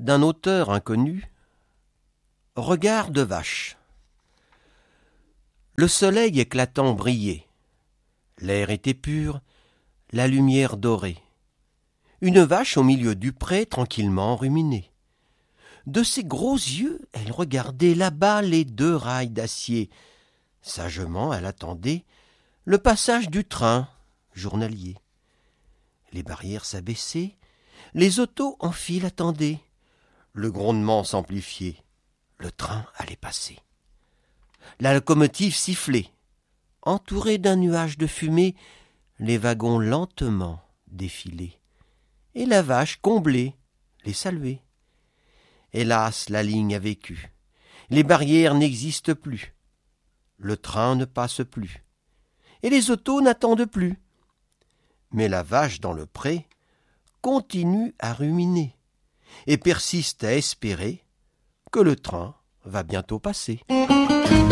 d'un auteur inconnu. Regard de vache. Le soleil éclatant brillait. L'air était pur, la lumière dorée. Une vache au milieu du pré tranquillement ruminait. De ses gros yeux, elle regardait là-bas les deux rails d'acier. Sagement, elle attendait le passage du train journalier. Les barrières s'abaissaient, les autos en file attendaient. Le grondement s'amplifiait, le train allait passer. La locomotive sifflait. Entourée d'un nuage de fumée, les wagons lentement défilaient. Et la vache, comblée, les saluait. Hélas, la ligne a vécu. Les barrières n'existent plus. Le train ne passe plus. Et les autos n'attendent plus. Mais la vache dans le pré continue à ruminer et persiste à espérer que le train va bientôt passer.